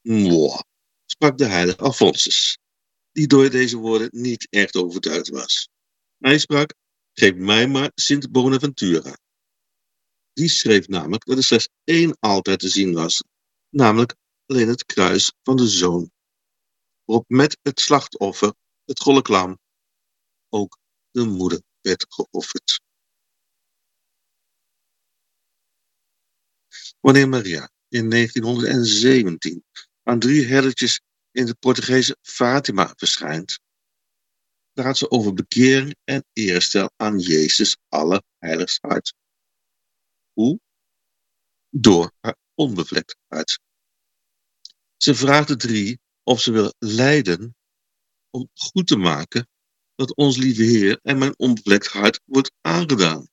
Mwah, sprak de heilige Alfonsus, die door deze woorden niet echt overtuigd was. Hij sprak, geef mij maar Sint Bonaventura. Die schreef namelijk dat er slechts één altaar te zien was, namelijk alleen het kruis van de Zoon, waarop met het slachtoffer, het goddelijk lam, ook de moeder werd geofferd. Wanneer Maria in 1917 aan 3 herdertjes in de Portugese Fátima verschijnt, praat ze over bekering en eerstel aan Jezus Allerheiligst hart. Hoe? Door haar onbevlekt hart. Ze vraagt de 3 of ze willen lijden om goed te maken dat ons lieve Heer en mijn onbevlekt hart wordt aangedaan.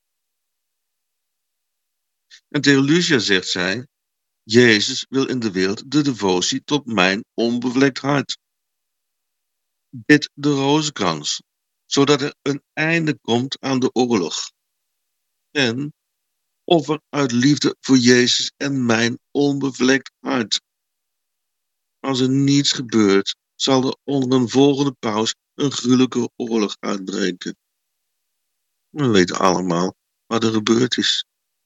En tegen Lucia zegt zij, Jezus wil in de wereld de devotie tot mijn onbevlekt hart. Bid de rozenkrans, zodat er een einde komt aan de oorlog. En offer uit liefde voor Jezus en mijn onbevlekt hart. Als er niets gebeurt, zal er onder een volgende paus een gruwelijke oorlog uitbreken. We weten allemaal wat er gebeurd is.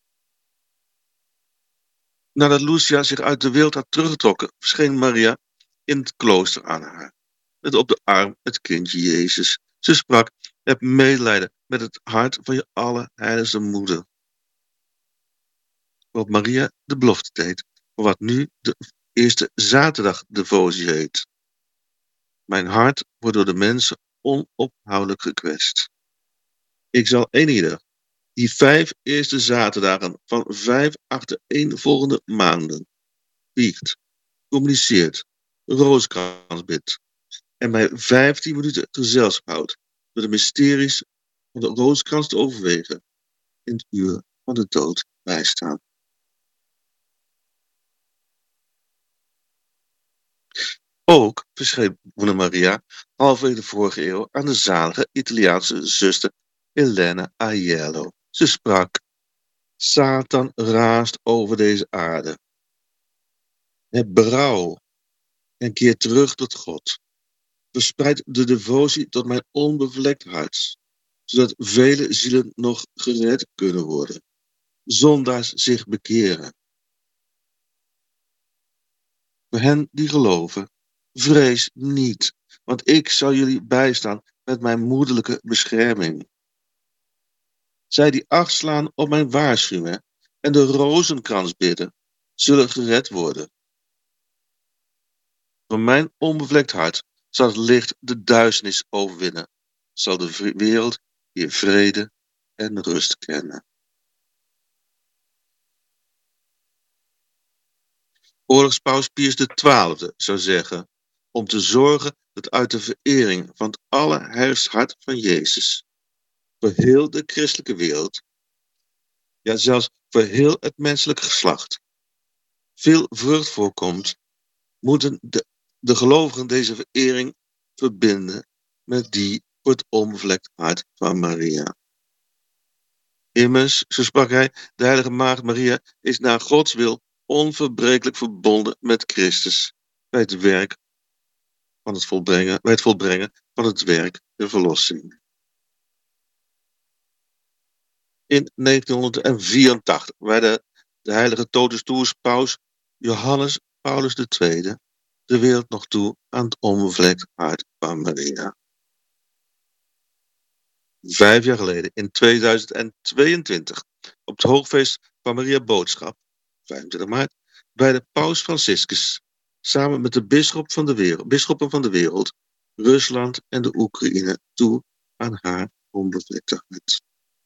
Nadat Lucia zich uit de wereld had teruggetrokken, verscheen Maria in het klooster aan haar, met op de arm het kindje Jezus. Ze sprak, heb medelijden met het hart van je allerheiligste moeder. Waarop Maria de belofte deed, voor wat nu de eerste zaterdag devotie heet. Mijn hart wordt door de mensen onophoudelijk gekwetst. Ik zal eenieder die 5 eerste zaterdagen van 5 achtereenvolgende maanden viert, communiceert, rooskrans bidt en mij 15 minuten gezelschap houdt door de mysteries van de rooskrans te overwegen, in het uur van de dood bijstaan. Ook verscheen moeder Maria halverwege de vorige eeuw aan de zalige Italiaanse zuster Elena Aiello. Ze sprak, Satan raast over deze aarde. Heb berouw en keer terug tot God. Verspreid de devotie tot mijn onbevlekt hart, zodat vele zielen nog gered kunnen worden. Zondaars zich bekeren. Voor hen die geloven, vrees niet, want ik zal jullie bijstaan met mijn moederlijke bescherming. Zij die acht slaan op mijn waarschuwingen en de rozenkrans bidden, zullen gered worden. Van mijn onbevlekt hart zal het licht de duisternis overwinnen, zal de wereld hier vrede en rust kennen. Oorlogspaus Pius XII zou zeggen, om te zorgen dat uit de verering van het allerheiligst hart van Jezus, voor heel de christelijke wereld, ja zelfs voor heel het menselijk geslacht, veel vrucht voorkomt, moeten de gelovigen deze verering verbinden met die voor het onbevlekt hart van Maria. Immers, zo sprak hij, de heilige maagd Maria is naar Gods wil onverbrekelijk verbonden met Christus bij het volbrengen van het werk der verlossing. In 1984 wijde de heilige totus tuus paus Johannes Paulus II de wereld nog toe aan het onbevlekt hart van Maria. 5 jaar geleden, in 2022, op het hoogfeest van Maria Boodschap, 25 maart, wijde paus Franciscus samen met de bisschoppen van de wereld, Rusland en de Oekraïne toe aan haar onbevlekte hart.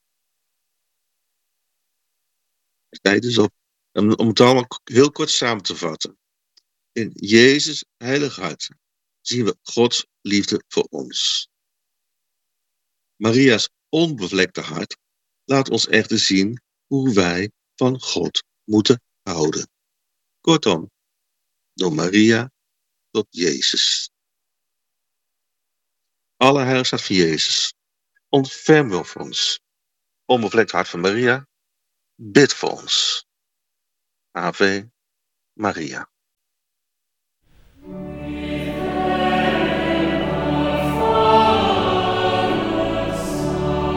De tijd is op. Om het allemaal heel kort samen te vatten. In Jezus' heilig hart zien we Gods liefde voor ons. Maria's onbevlekte hart laat ons echter zien hoe wij van God moeten houden. Kortom, door Maria tot Jezus. Allerheiligst hart van Jezus, ontferm wil voor ons. Onbevlekt hart van Maria, bid voor ons. Ave Maria.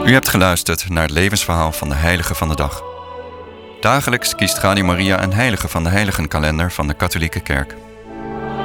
U hebt geluisterd naar het levensverhaal van de heilige van de dag. Dagelijks kiest Radio Maria een heilige van de heiligenkalender van de Katholieke Kerk.